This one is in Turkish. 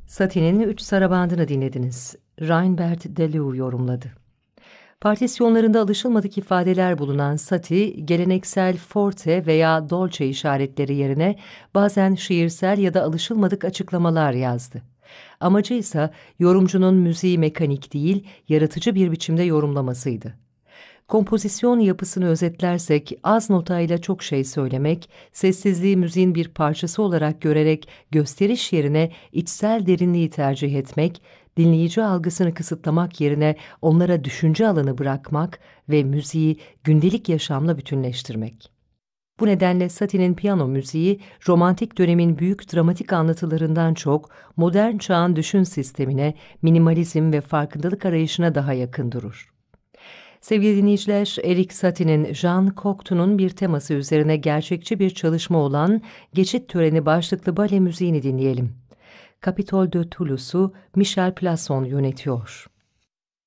Satie'nin Üç Sarabandını dinlediniz. Reinbert Deleu yorumladı. Partisyonlarında alışılmadık ifadeler bulunan Satie, geleneksel forte veya dolce işaretleri yerine bazen şiirsel ya da alışılmadık açıklamalar yazdı. Amacı ise yorumcunun müziği mekanik değil, yaratıcı bir biçimde yorumlamasıydı. Kompozisyon yapısını özetlersek, az notayla çok şey söylemek, sessizliği müziğin bir parçası olarak görerek gösteriş yerine içsel derinliği tercih etmek, dinleyici algısını kısıtlamak yerine onlara düşünce alanı bırakmak ve müziği gündelik yaşamla bütünleştirmek. Bu nedenle Satie'nin piyano müziği, romantik dönemin büyük dramatik anlatılarından çok, modern çağın düşün sistemine, minimalizm ve farkındalık arayışına daha yakın durur. Sevgili dinleyiciler, Erik Satie'nin Jean Cocteau'nun bir teması üzerine gerçekçi bir çalışma olan Geçit Töreni başlıklı bale müziğini dinleyelim. Capitole de Toulouse'u Michel Plasson yönetiyor.